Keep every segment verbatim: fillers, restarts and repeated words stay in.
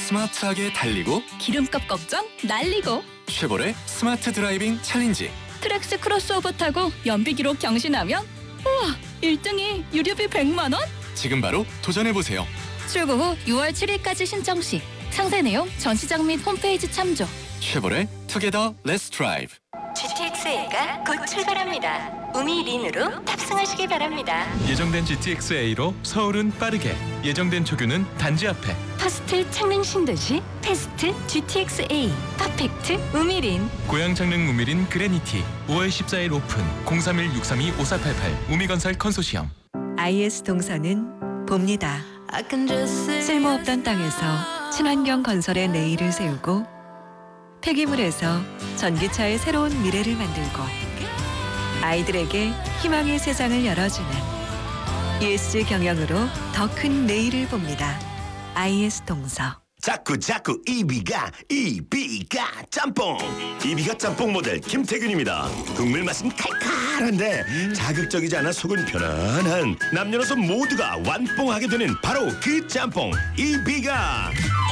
스마트하게 달리고 기름값 걱정 날리고 쉐보레 스마트 드라이빙 챌린지. 트랙스 크로스오버 타고 연비 기록 경신하면 우와 일 등이 유류비 백만 원? 지금 바로 도전해보세요. 출고 후 유월 칠일까지 신청 시 상세 내용 전시장 및 홈페이지 참조. 쉐보레 투게더 렛츠 드라이브. 지티엑스에이가 곧 출발합니다. 우미린으로 탑승하시기 바랍니다. 예정된 지티엑스에이로 서울은 빠르게, 예정된 조교는 단지 앞에. 퍼스트 창릉 신도시 패스트 지티엑스에이 퍼펙트 우미린. 고양 창릉 우미린 그레니티 오월 십사일 오픈. 공삼일 육삼이 오사팔팔 우미건설 컨소시엄. 아이에스 동서는 봅니다. 쓸모없던 땅에서 친환경 건설의 내일을 세우고 폐기물에서 전기차의 새로운 미래를 만들고 아이들에게 희망의 세상을 열어주는 이에스지 경영으로 더 큰 내일을 봅니다. 아이에스 동서. 자꾸 자꾸 이비가 이비가 짬뽕. 이비가 짬뽕 모델 김태균입니다. 국물 맛은 칼칼한데 자극적이지 않아 속은 편안한 남녀노소 모두가 완뽕하게 되는 바로 그 짬뽕 이비가.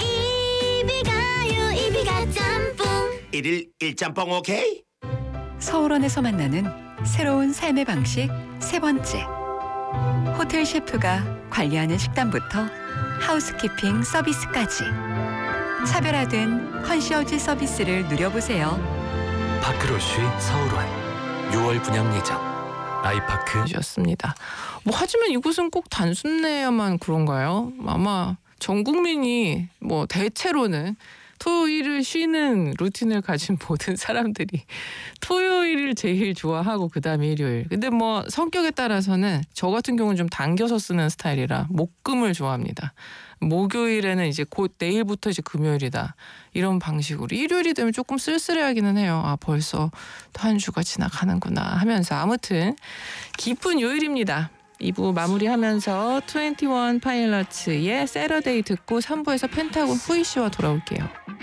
이비가요 이비가 짬뽕. 일일 일짬뽕 오케이? 서울원에서 만나는 새로운 삶의 방식 세 번째. 호텔 셰프가 관리하는 식단부터 하우스키핑 서비스까지 차별화된 컨시어지 서비스를 누려보세요. 파크로쉬 서울원 유월 분양 예정. 아이파크 였습니다. 뭐 하지만 이곳은 꼭 단순해야만 그런가요? 아마 전 국민이 뭐 대체로는 토요일을 쉬는 루틴을 가진 모든 사람들이 토요일을 제일 좋아하고 그다음에 일요일. 근데 뭐 성격에 따라서는 저 같은 경우는 좀 당겨서 쓰는 스타일이라 목금을 좋아합니다. 목요일에는 이제 곧 내일부터 이제 금요일이다. 이런 방식으로. 일요일이 되면 조금 쓸쓸해하기는 해요. 아 벌써 또 한 주가 지나가는구나 하면서. 아무튼 기쁜 요일입니다. 이 부 마무리하면서 트웬티원 파일럿츠의 세러데이 듣고 삼 부에서 펜타곤 후이 씨와 돌아올게요.